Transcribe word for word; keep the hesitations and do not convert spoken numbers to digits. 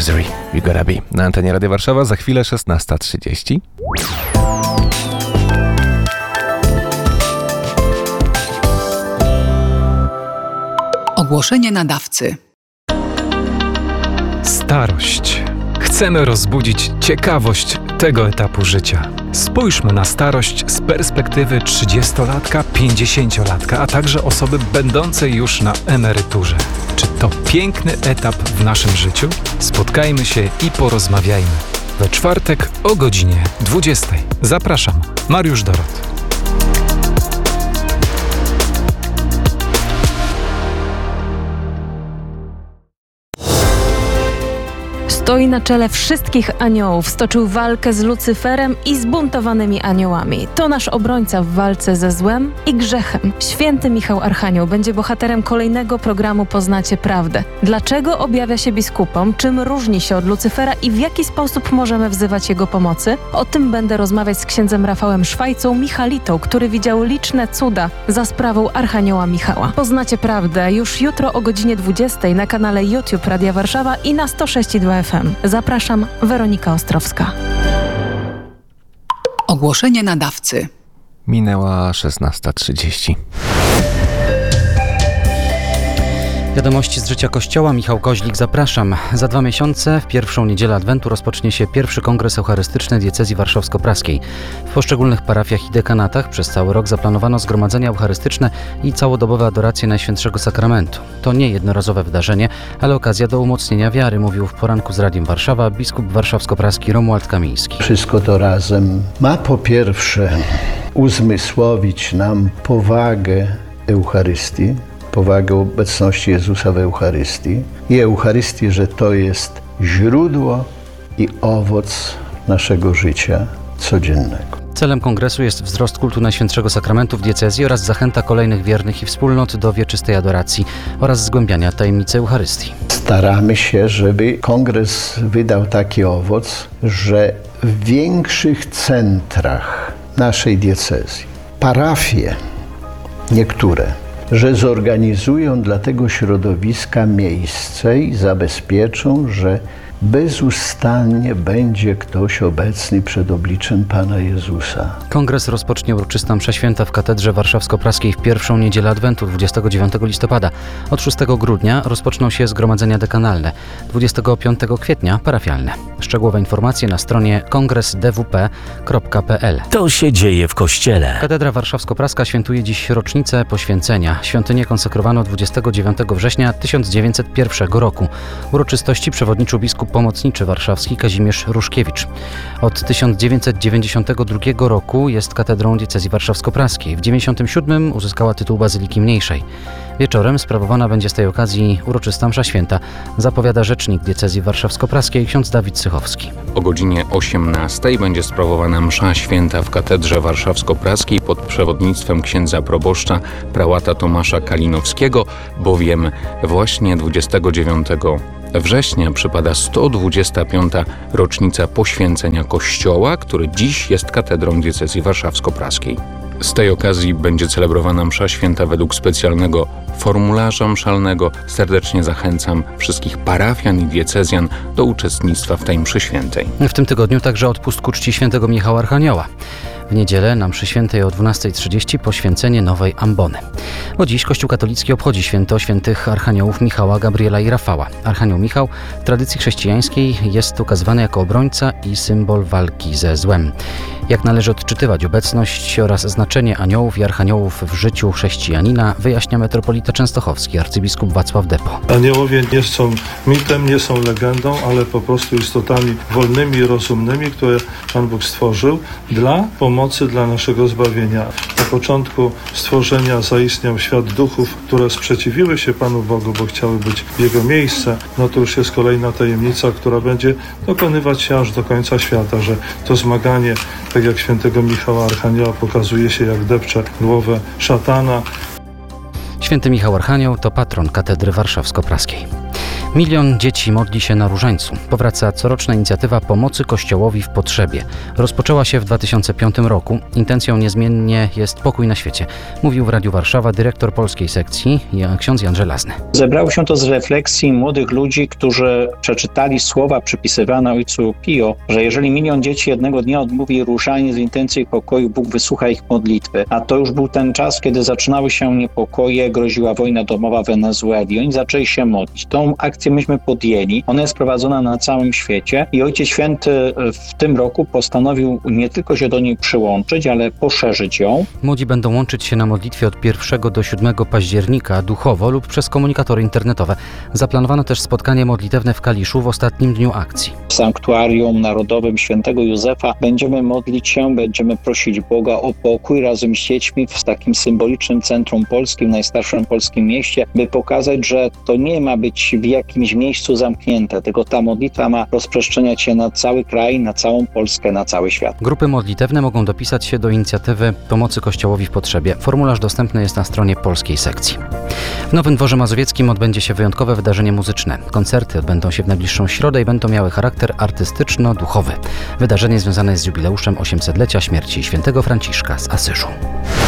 Misery, You Gotta Be. Na antenie Radia Warszawa za chwilę szesnasta trzydzieści. Ogłoszenie nadawcy. Starość. Chcemy rozbudzić ciekawość tego etapu życia. Spójrzmy na starość z perspektywy trzydziestolatka, pięćdziesięciolatka, a także osoby będącej już na emeryturze. Czy to piękny etap w naszym życiu? Spotkajmy się i porozmawiajmy. We czwartek o godzinie dwudziestej. Zapraszam, Mariusz Dorot. Stoi na czele wszystkich aniołów, stoczył walkę z Lucyferem i zbuntowanymi aniołami. To nasz obrońca w walce ze złem i grzechem. Święty Michał Archanioł będzie bohaterem kolejnego programu Poznacie Prawdę. Dlaczego objawia się biskupom, czym różni się od Lucyfera i w jaki sposób możemy wzywać jego pomocy? O tym będę rozmawiać z księdzem Rafałem Szwajcą Michalitą, który widział liczne cuda za sprawą Archanioła Michała. Poznacie Prawdę już jutro o godzinie dwudziestej na kanale YouTube Radia Warszawa i na sto sześć i dwa F M. Zapraszam, Weronika Ostrowska. Ogłoszenie nadawcy. Minęła szesnasta trzydzieści. Wiadomości z życia Kościoła. Michał Koźlik, zapraszam. Za dwa miesiące, w pierwszą niedzielę Adwentu, rozpocznie się pierwszy kongres eucharystyczny diecezji warszawsko-praskiej. W poszczególnych parafiach i dekanatach przez cały rok zaplanowano zgromadzenia eucharystyczne i całodobowe adoracje Najświętszego Sakramentu. To nie jednorazowe wydarzenie, ale okazja do umocnienia wiary, mówił w poranku z Radiem Warszawa biskup warszawsko-praski Romuald Kamiński. Wszystko to razem ma po pierwsze uzmysłowić nam powagę Eucharystii, powagę obecności Jezusa w Eucharystii i Eucharystii, że to jest źródło i owoc naszego życia codziennego. Celem kongresu jest wzrost kultu Najświętszego Sakramentu w diecezji oraz zachęta kolejnych wiernych i wspólnot do wieczystej adoracji oraz zgłębiania tajemnicy Eucharystii. Staramy się, żeby kongres wydał taki owoc, że w większych centrach naszej diecezji, parafie niektóre, że zorganizują dla tego środowiska miejsce i zabezpieczą, że bezustannie będzie ktoś obecny przed obliczem Pana Jezusa. Kongres rozpocznie uroczysta msza święta w katedrze warszawsko-praskiej w pierwszą niedzielę Adwentu dwudziestego dziewiątego listopada. Od szóstego grudnia rozpoczną się zgromadzenia dekanalne, dwudziestego piątego kwietnia parafialne. Szczegółowe informacje na stronie kongres d w p kropka p l. To się dzieje w Kościele. Katedra warszawsko-praska świętuje dziś rocznicę poświęcenia. Świątynię konsekrowano dwudziestego dziewiątego września tysiąc dziewięćset pierwszego roku. Uroczystości przewodniczył biskup pomocniczy warszawski Kazimierz Ruszkiewicz. Od tysiąc dziewięćset dziewięćdziesiątego drugiego roku jest katedrą diecezji warszawsko-praskiej. W dziewięćdziesiątym siódmym uzyskała tytuł Bazyliki Mniejszej. Wieczorem sprawowana będzie z tej okazji uroczysta msza święta, zapowiada rzecznik diecezji warszawsko-praskiej ksiądz Dawid Sychowski. O godzinie osiemnastej będzie sprawowana msza święta w katedrze warszawsko-praskiej pod przewodnictwem księdza proboszcza prałata Tomasza Kalinowskiego, bowiem właśnie dwudziestego dziewiątego września przypada sto dwudziesta piąta rocznica poświęcenia Kościoła, który dziś jest katedrą diecezji warszawsko-praskiej. Z tej okazji będzie celebrowana msza święta według specjalnego formularza mszalnego. Serdecznie zachęcam wszystkich parafian i diecezjan do uczestnictwa w tej mszy świętej. W tym tygodniu także odpust ku czci świętego Michała Archanioła. W niedzielę na mszy świętej o dwunastej trzydzieści poświęcenie nowej ambony. Bo dziś Kościół katolicki obchodzi święto świętych archaniołów Michała, Gabriela i Rafała. Archanioł Michał w tradycji chrześcijańskiej jest ukazywany jako obrońca i symbol walki ze złem. Jak należy odczytywać obecność oraz znaczenie aniołów i archaniołów w życiu chrześcijanina, wyjaśnia metropolita częstochowski arcybiskup Wacław Depo. Aniołowie nie są mitem, nie są legendą, ale po prostu istotami wolnymi i rozumnymi, które Pan Bóg stworzył dla pomocy, dla naszego zbawienia. Na początku stworzenia zaistniał świat duchów, które sprzeciwiły się Panu Bogu, bo chciały być w Jego miejsce. No to już jest kolejna tajemnica, która będzie dokonywać się aż do końca świata, że to zmaganie, tak jak świętego Michała Archanioła, pokazuje się, jak depcze głowę szatana. Święty Michał Archanioł to patron katedry warszawsko-praskiej. Milion dzieci modli się na Różańcu. Powraca coroczna inicjatywa pomocy Kościołowi w potrzebie. Rozpoczęła się w dwa tysiące piątym roku. Intencją niezmiennie jest pokój na świecie, mówił w Radiu Warszawa dyrektor polskiej sekcji ksiądz Jan Żelazny. Zebrało się to z refleksji młodych ludzi, którzy przeczytali słowa przypisywane ojcu Pio, że jeżeli milion dzieci jednego dnia odmówi różaniec w intencji pokoju, Bóg wysłucha ich modlitwy. A to już był ten czas, kiedy zaczynały się niepokoje, groziła wojna domowa w Wenezueli. Oni zaczęli się modlić. Tą akcję myśmy podjęli. Ona jest prowadzona na całym świecie i Ojciec Święty w tym roku postanowił nie tylko się do niej przyłączyć, ale poszerzyć ją. Młodzi będą łączyć się na modlitwie od pierwszego do siódmego października duchowo lub przez komunikatory internetowe. Zaplanowano też spotkanie modlitewne w Kaliszu w ostatnim dniu akcji. W Sanktuarium Narodowym Świętego Józefa będziemy modlić się, będziemy prosić Boga o pokój razem z dziećmi w takim symbolicznym centrum polskim, najstarszym polskim mieście, by pokazać, że to nie ma być w jakimś miejscu zamknięte, tylko ta modlitwa ma rozprzestrzeniać się na cały kraj, na całą Polskę, na cały świat. Grupy modlitewne mogą dopisać się do inicjatywy Pomocy Kościołowi w potrzebie. Formularz dostępny jest na stronie polskiej sekcji. W Nowym Dworze Mazowieckim odbędzie się wyjątkowe wydarzenie muzyczne. Koncerty odbędą się w najbliższą środę i będą miały charakter artystyczno-duchowy. Wydarzenie związane jest z jubileuszem osiemsetlecia śmierci świętego Franciszka z Asyżu.